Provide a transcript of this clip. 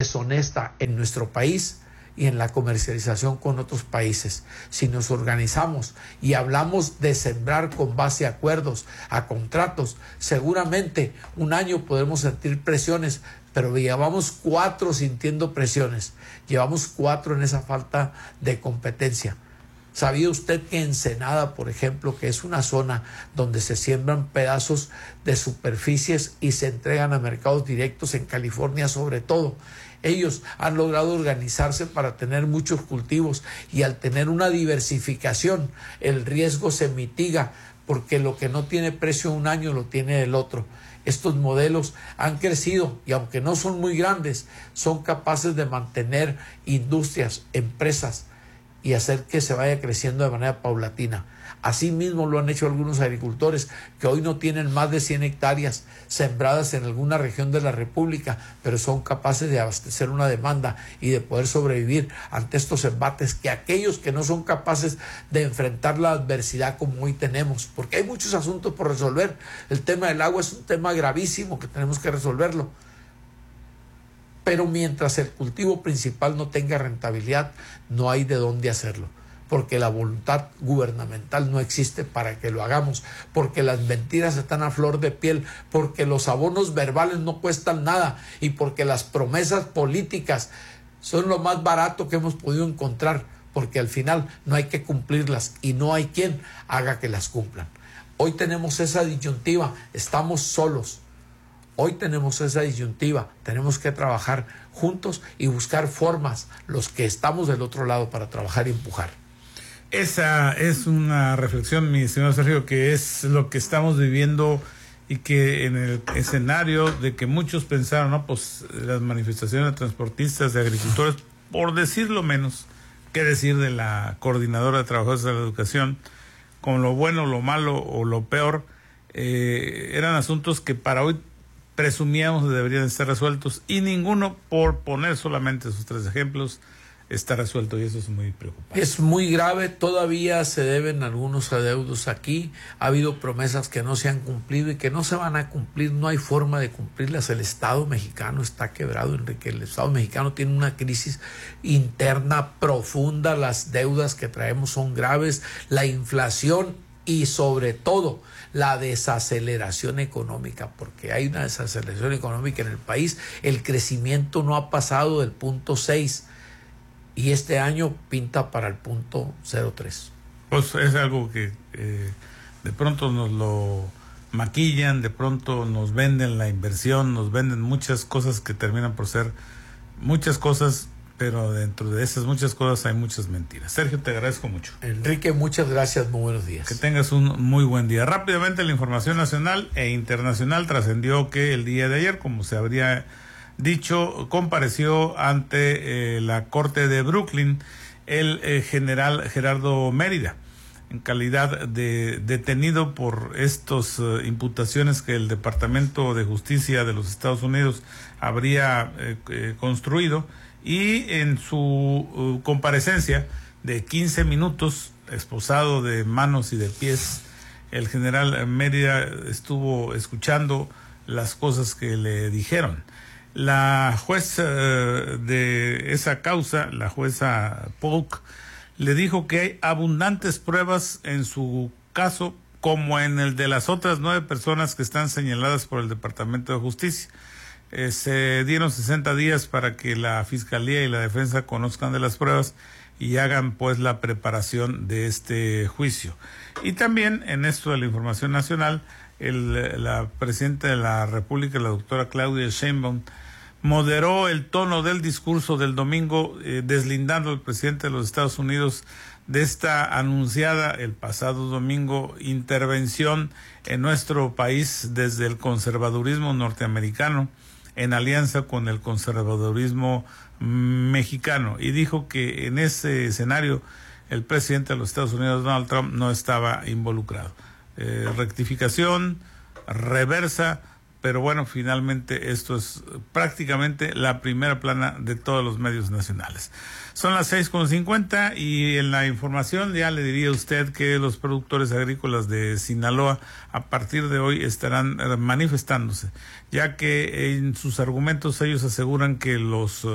deshonesta en nuestro país y en la comercialización con otros países. Si nos organizamos y hablamos de sembrar con base a acuerdos, a contratos, seguramente un año podremos sentir presiones, pero llevamos 4 sintiendo presiones, llevamos 4 en esa falta de competencia. ¿Sabía usted que Ensenada, por ejemplo, que es una zona donde se siembran pedazos de superficies y se entregan a mercados directos en California sobre todo? Ellos han logrado organizarse para tener muchos cultivos y al tener una diversificación el riesgo se mitiga porque lo que no tiene precio un año lo tiene el otro. Estos modelos han crecido y aunque no son muy grandes, son capaces de mantener industrias, empresas y hacer que se vaya creciendo de manera paulatina. Asimismo lo han hecho algunos agricultores que hoy no tienen más de 100 hectáreas sembradas en alguna región de la República, pero son capaces de abastecer una demanda y de poder sobrevivir ante estos embates que aquellos que no son capaces de enfrentar la adversidad como hoy tenemos, porque hay muchos asuntos por resolver. El tema del agua es un tema gravísimo que tenemos que resolverlo. Pero mientras el cultivo principal no tenga rentabilidad, no hay de dónde hacerlo, porque la voluntad gubernamental no existe para que lo hagamos, porque las mentiras están a flor de piel, porque los abonos verbales no cuestan nada y porque las promesas políticas son lo más barato que hemos podido encontrar, porque al final no hay que cumplirlas y no hay quien haga que las cumplan. Hoy tenemos esa disyuntiva, estamos solos. Hoy tenemos esa disyuntiva, tenemos que trabajar juntos y buscar formas, los que estamos del otro lado, para trabajar y empujar. Esa es una reflexión, mi estimado Sergio, que es lo que estamos viviendo y que en el escenario de que muchos pensaron, ¿no? Pues las manifestaciones de transportistas, de agricultores, por decirlo menos, qué decir de la Coordinadora de Trabajadores de la Educación, con lo bueno, lo malo o lo peor, eran asuntos que para hoy presumíamos que deberían estar resueltos y ninguno, por poner solamente esos 3 ejemplos, está resuelto y eso es muy preocupante. Es muy grave, todavía se deben algunos adeudos aquí, ha habido promesas que no se han cumplido y que no se van a cumplir, no hay forma de cumplirlas. El Estado mexicano está quebrado, Enrique, el Estado mexicano tiene una crisis interna profunda, las deudas que traemos son graves, la inflación y sobre todo la desaceleración económica, porque hay una desaceleración económica en el país, el crecimiento no ha pasado del 0.6 y este año pinta para el 0.03. Pues es algo que de pronto nos lo maquillan, de pronto nos venden la inversión, nos venden muchas cosas que terminan por ser muchas cosas, pero dentro de esas muchas cosas hay muchas mentiras. Sergio, te agradezco mucho. Enrique, muchas gracias, muy buenos días. Que tengas un muy buen día. Rápidamente, la información nacional e internacional trascendió que el día de ayer, como se habría dicho, compareció ante la Corte de Brooklyn el general Gerardo Mérida, en calidad de detenido por estas imputaciones que el Departamento de Justicia de los Estados Unidos habría construido. Y en su comparecencia de 15 minutos, esposado de manos y de pies, el general Mérida estuvo escuchando las cosas que le dijeron. La jueza de esa causa, la jueza Polk, le dijo que hay abundantes pruebas en su caso, como en el de las otras 9 personas que están señaladas por el Departamento de Justicia. Se dieron 60 días para que la Fiscalía y la Defensa conozcan de las pruebas y hagan pues la preparación de este juicio. Y también en esto de la información nacional, la presidenta de la República, la doctora Claudia Sheinbaum, moderó el tono del discurso del domingo, deslindando al presidente de los Estados Unidos de esta anunciada el pasado domingo intervención en nuestro país desde el conservadurismo norteamericano en alianza con el conservadurismo mexicano, y dijo que en ese escenario el presidente de los Estados Unidos, Donald Trump, no estaba involucrado. Rectificación, reversa, pero bueno, finalmente esto es prácticamente la primera plana de todos los medios nacionales. Son las 6:50 y en la información ya le diría a usted que los productores agrícolas de Sinaloa a partir de hoy estarán manifestándose, ya que en sus argumentos ellos aseguran que los